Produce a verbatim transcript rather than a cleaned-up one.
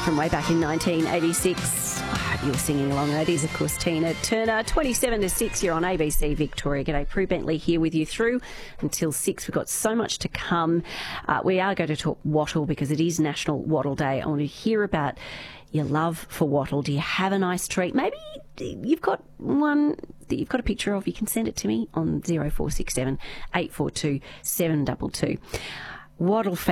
from way back in nineteen eighty-six. I hope you were singing along. That is, of course, Tina Turner. twenty-seven to six, you're on A B C Victoria. G'day, Prue Bentley here with you through until six. We've got so much to come. Uh, we are going to talk wattle because it is National Wattle Day. I want to hear about your love for wattle. Do you have a nice treat? Maybe you've got one that you've got a picture of. You can send it to me on zero four six seven, eight four two, seven two two. Wattle